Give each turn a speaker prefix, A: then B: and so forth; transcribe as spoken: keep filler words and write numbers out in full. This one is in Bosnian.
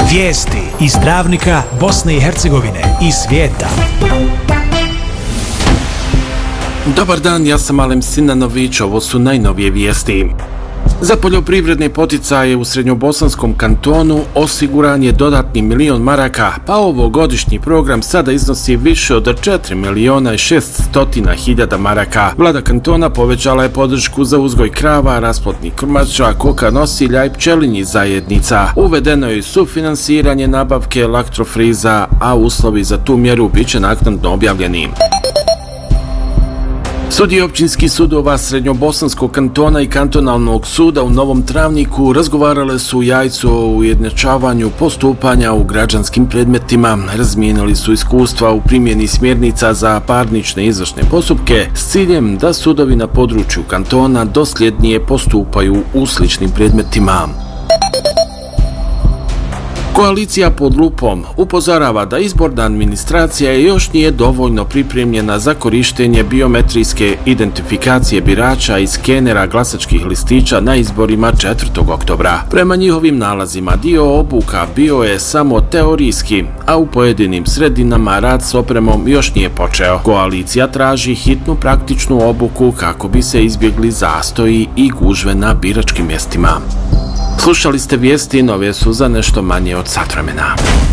A: Vijesti iz Travnika, Bosne i Hercegovine i svijeta.
B: Dobar dan, ja sam Alem Sinanović, ovo su najnovije vijesti. Za poljoprivredne poticaje u Srednjobosanskom kantonu osiguran je dodatni milion maraka, pa ovogodišnji program sada iznosi više od četiri miliona i šeststotina hiljada maraka. Vlada kantona povećala je podršku za uzgoj krava, rasplodnih krmača, koka nosilja i pčelinjih zajednica. Uvedeno je sufinansiranje nabavke laktrofriza, a uslovi za tu mjeru bit će naknadno objavljeni. Sudije općinskih sudova Srednjobosanskog kantona i kantonalnog suda u Novom Travniku razgovarale su u Jajcu o ujednačavanju postupanja u građanskim predmetima, razmijenili su iskustva u primjeni smjernica za parnične izvršne postupke s ciljem da sudovi na području kantona dosljednije postupaju u sličnim predmetima. Koalicija pod lupom upozorava da izborna administracija još nije dovoljno pripremljena za korištenje biometrijske identifikacije birača i skenera glasačkih listića na izborima četvrtog oktobra. Prema njihovim nalazima, dio obuka bio je samo teorijski, a u pojedinim sredinama rad s opremom još nije počeo. Koalicija traži hitnu praktičnu obuku kako bi se izbjegli zastoji i gužve na biračkim mjestima. Slušali ste vijesti, nove su za nešto manje od sat vremena.